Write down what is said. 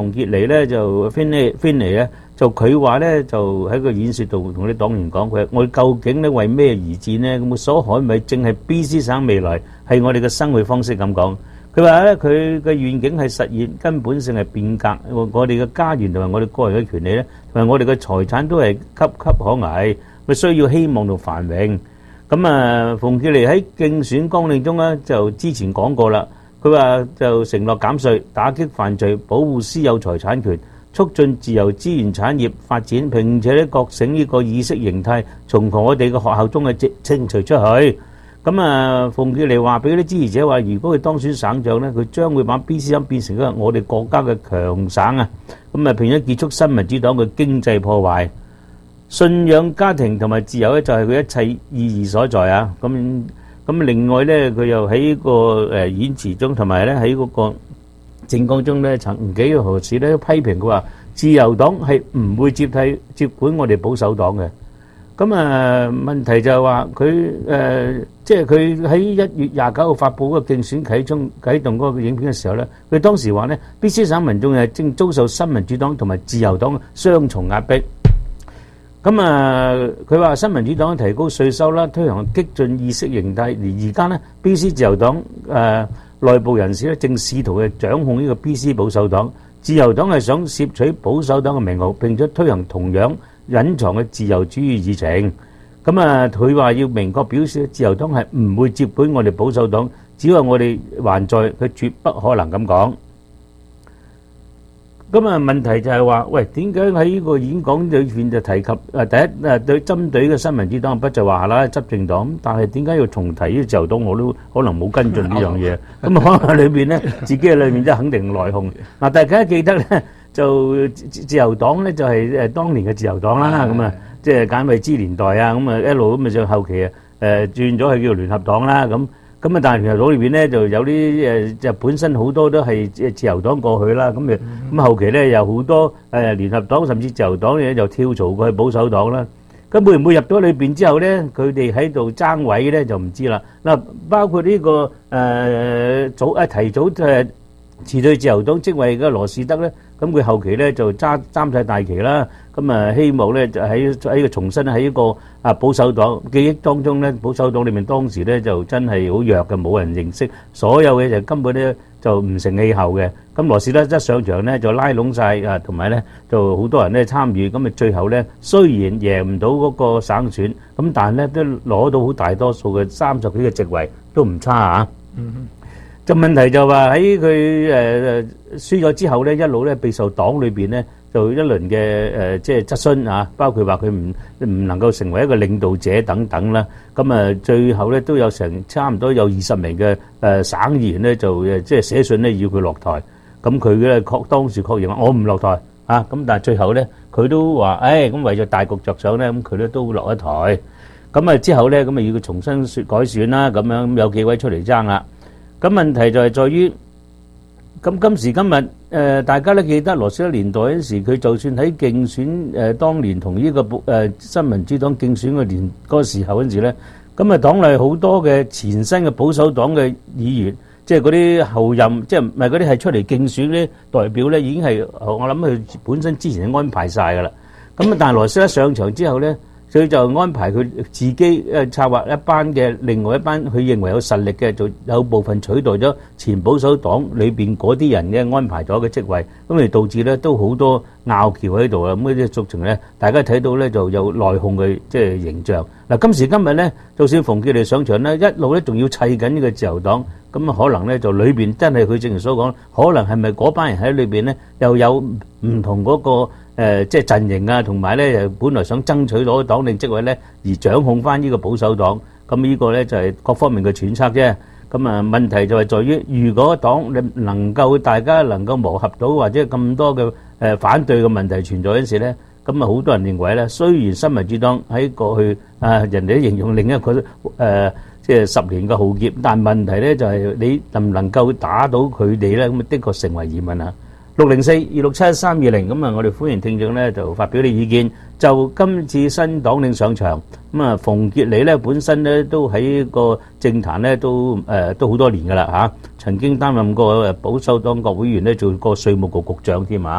馮傑尼咧就Finley咧就佢話咧就喺個演説度同啲黨員講，佢話我哋究竟咧為咩而戰呢？咁所捍衞正係 BC 省未來，係我哋嘅生活方式咁講。佢話咧佢嘅願景係實現根本性係變革，我哋嘅家園同埋我哋個人嘅權利咧，同埋我哋嘅財產都係岌岌可危，佢需要希望同繁榮。咁啊，馮傑尼喺競選綱領中咧就之前講過啦。佢話就承諾減稅、打擊犯罪、保護私有財產權、促進自由資源產業發展，並且咧覺醒呢個意識形態，從我哋嘅學校中嘅清除出去。咁啊，馮傑尼話俾啲支持者話，如果佢當選省長咧，佢將會把 BC 省變成一個我哋國家嘅強省啊！咁啊，並且結束新民主黨嘅經濟破壞。信仰家庭同埋自由咧，就係佢一切意義所在啊！咁另外咧，佢又喺個演辭中，同埋咧喺嗰個政綱中咧，曾幾何時咧批評佢話，自由黨係唔會接管我哋保守黨嘅。咁啊，問題就係話佢即係佢喺1月29號發布嗰個競選啟動嗰個影片嘅時候咧，佢當時話咧，BC 省民眾係正遭受新民主黨同埋自由黨雙重壓迫。咁啊，佢話新民主黨提高稅收啦，推行激進意識形態，而家咧 BC 自由黨內部人士咧正試圖去掌控呢個 BC 保守黨，自由黨係想攝取保守黨嘅名號，並且推行同樣隱藏嘅自由主義議程。咁啊，佢話要明確表示，自由黨係唔會接管我哋保守黨，只要我哋還在，佢絕不可能咁講。咁啊，問題就係話，喂，點解喺呢個演講裏邊就提及第一對針對嘅新民主黨不就話啦執政黨，但係點解要重提呢自由黨？我都可能冇跟進呢樣嘢。咁可能裏邊咧，自己嘅裏面真係肯定內訌。嗱，大家記得咧，就自由黨咧就係當年嘅自由黨啦。咁啊，即係簡惠之年代啊，咁啊一路咁啊上後期啊轉咗去叫聯合黨啦。咁啊，但係聯合黨裏邊咧就有啲就本身好多都係自由黨過去啦，咁後期咧有好多聯合黨甚至自由黨咧就跳槽過去保守黨啦。咁會唔會入咗裏邊之後咧，佢哋喺度爭位咧就唔知啦。嗱，包括呢個提早辭退自由黨職位嘅羅士德咧，咁佢後期咧就擔晒大旗啦。咁啊，希望咧就喺個重新喺一個保守黨記憶當中咧，保守黨裏面當時咧就真係好弱嘅，冇人認識，所有嘅就根本咧就唔成氣候嘅。咁羅士德一上場咧就拉攏晒同埋咧就好多人咧參與，咁啊最後咧雖然贏唔到嗰個省選，咁但係咧都攞到好大多數嘅30幾個席位，都唔差啊。就問題就話喺佢輸咗之後咧，一路咧備受黨裏邊咧就一輪嘅即係質詢啊，包括話佢唔能夠成為一個領導者等等啦。咁啊，最後咧都有差唔多有20名嘅省議員咧就即係寫信咧要佢落台。咁佢咧當時確認話我唔落台啊。咁但係最後咧佢都話咁為咗大局着想咧，咁佢咧都落咗台。咁啊之後咧咁啊要佢重新改選啦，咁樣咁有幾位出嚟爭啦。咁問題就係在於，咁今時今日大家都記得羅斯德年代嗰陣時，佢就算喺競選當年同呢個新民主黨競選嗰個時候嗰陣時咧，咁啊黨內好多嘅前身嘅保守黨嘅議員，即係嗰啲後任，即係唔係嗰啲係出嚟競選啲代表咧，已經係我諗佢本身之前安排晒㗎啦。咁啊，但係羅斯德上場之後咧，佢就安排佢自己策劃一班嘅另外一班佢認為有實力嘅，就有部分取代咗前保守黨裏邊嗰啲人嘅安排咗嘅職位，咁而導致咧都好多拗撬喺度啊！咁啲族情咧，大家睇到咧就有內訌嘅即係形象。嗱，今時今日咧，就算馮傑尼上場咧，一路咧仲要砌緊呢個自由黨，咁啊可能咧就裏邊真係佢正如所講，可能係咪嗰班人喺裏邊咧又有唔同嗰個即係陣營啊，同埋咧本來想爭取攞黨領職位咧，而掌控翻呢個保守黨，咁呢個咧就係各方面嘅揣測啫。咁啊問題就係在於，如果黨你大家能夠磨合到，或者咁多嘅反對嘅問題存在嗰陣時咧，咁啊好多人認為咧，雖然新民主黨喺過去人哋都形容另一個即係10年嘅浩劫，但問題咧就係你能唔能夠打到佢哋咧，咁的確成為疑問啊。 604-267-1320，咁啊，我哋歡迎聽眾咧就發表你意見。就今次新黨領上場，咁啊，馮傑理咧本身咧都喺個政壇咧都好多年噶啦嚇，曾經擔任過保守黨國會議員咧，做過稅務局局長添啊。